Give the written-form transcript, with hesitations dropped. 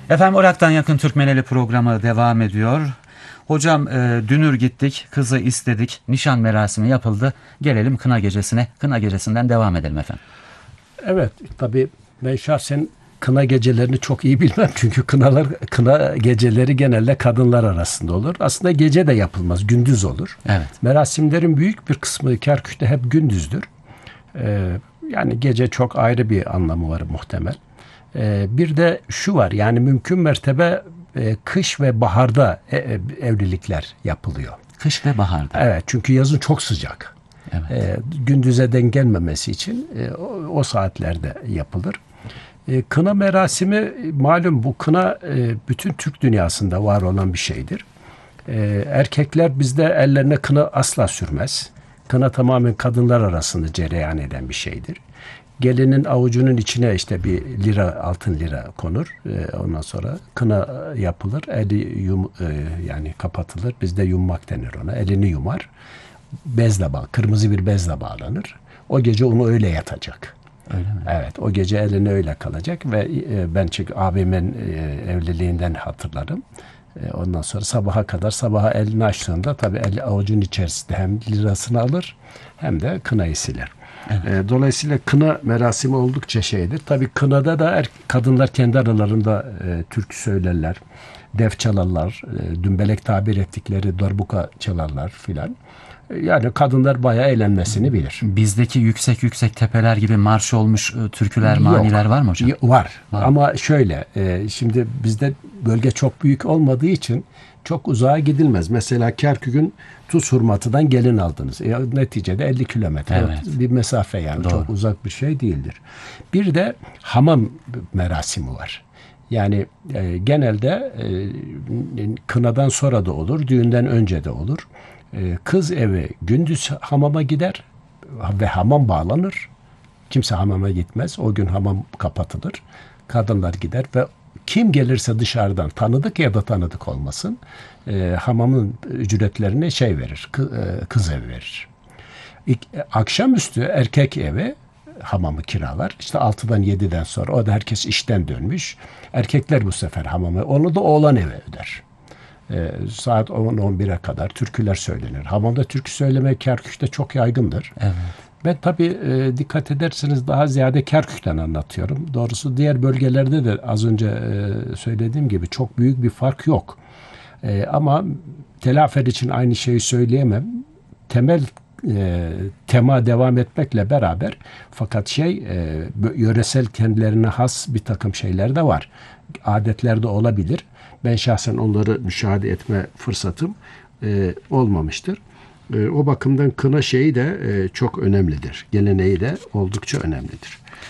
Efendim Irak'tan Yakın Türkmeneli programı devam ediyor. Hocam dünür gittik, kızı istedik, nişan merasimi yapıldı. Gelelim kına gecesine. Kına gecesinden devam edelim efendim. Evet, tabii ben şahsen kına gecelerini çok iyi bilmem. Çünkü kına geceleri genelde kadınlar arasında olur. Aslında gece de yapılmaz, gündüz olur. Evet. Merasimlerin büyük bir kısmı Kerkük'te hep gündüzdür. Yani gece çok ayrı bir anlamı var muhtemel. Bir de şu var, yani mümkün mertebe kış ve baharda evlilikler yapılıyor. Kış ve baharda. Evet, çünkü yazın çok sıcak. Evet. Gündüze denk gelmemesi için o saatlerde yapılır. Kına merasimi malum, bu kına bütün Türk dünyasında var olan bir şeydir. Erkekler bizde ellerine kına asla sürmez. Kına tamamen kadınlar arasında cereyan eden bir şeydir. Gelinin avucunun içine işte bir lira, altın lira konur. Ondan sonra kına yapılır. Eli yani kapatılır. Bizde yummak denir ona. Elini yumar. Kırmızı bir bezle bağlanır. O gece onu öyle yatacak. Öyle mi? Evet, o gece eline öyle kalacak ve ben çünkü abimin evliliğinden hatırlarım. Ondan sonra sabaha elini açtığında tabii eli avucun içerisinde hem lirasını alır hem de kınayı siler. Evet. Dolayısıyla kına merasimi oldukça şeydir. Tabii kınada da kadınlar kendi aralarında türkü söylerler, def çalarlar, dümbelek tabir ettikleri darbuka çalarlar filan. Yani kadınlar bayağı eğlenmesini bilir. Bizdeki yüksek yüksek tepeler gibi marş olmuş türküler, maniler var mı hocam? Var. Ama şöyle, şimdi bizde bölge çok büyük olmadığı için çok uzağa gidilmez. Mesela Kerkük'ün Tuz Hurmatı'dan gelin aldınız. Neticede 50 kilometre Evet. bir mesafe, yani Doğru. çok uzak bir şey değildir. Bir de hamam merasimi var. Yani genelde kınadan sonra da olur, düğünden önce de olur. Kız evi gündüz hamama gider ve hamam bağlanır. Kimse hamama gitmez. O gün hamam kapatılır. Kadınlar gider ve kim gelirse dışarıdan, tanıdık ya da tanıdık olmasın, hamamın ücretlerini verir, kız evi verir. Akşamüstü erkek evi hamamı kiralar. İşte 6'dan 7'den sonra, o da herkes işten dönmüş. Erkekler bu sefer hamamı, onu da oğlan evi öder. Saat 10-11'e kadar türküler söylenir. Hamamda türkü söylemek Kerkük'te çok yaygındır. Evet. Ben tabii dikkat ederseniz daha ziyade Kerkük'ten anlatıyorum. Doğrusu diğer bölgelerde de az önce söylediğim gibi çok büyük bir fark yok. Ama telafer için aynı şeyi söyleyemem. Temel tema devam etmekle beraber, fakat yöresel kendilerine has bir takım şeyler de var. Adetler de olabilir. Ben şahsen onları müşahede etme fırsatım olmamıştır. O bakımdan kına şeyi de çok önemlidir. Geleneği de oldukça önemlidir.